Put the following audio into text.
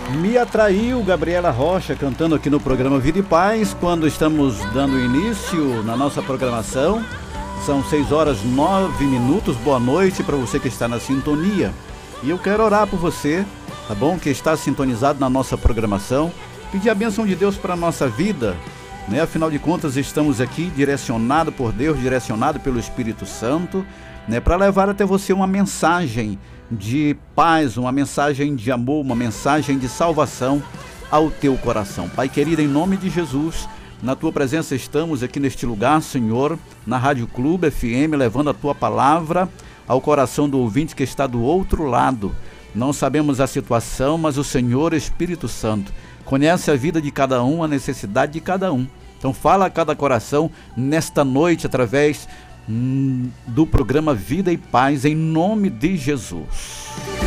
Me atraiu Gabriela Rocha cantando aqui no programa Vida e Paz, quando estamos dando início na nossa programação. São 6h09. Boa noite para você que está na sintonia. E eu quero orar por você, tá bom? Que está sintonizado na nossa programação. Pedir a bênção de Deus para a nossa vida, né? Afinal de contas, estamos aqui direcionado por Deus, direcionado pelo Espírito Santo, né? Para levar até você uma mensagem de paz, uma mensagem de amor, uma mensagem de salvação ao teu coração. Pai querido, em nome de Jesus, na tua presença estamos aqui neste lugar, Senhor, na Rádio Clube FM, levando a tua palavra ao coração do ouvinte que está do outro lado. Não sabemos a situação, mas o Senhor, Espírito Santo, conhece a vida de cada um, a necessidade de cada um. Então fala a cada coração nesta noite através do programa Vida e Paz, em nome de Jesus.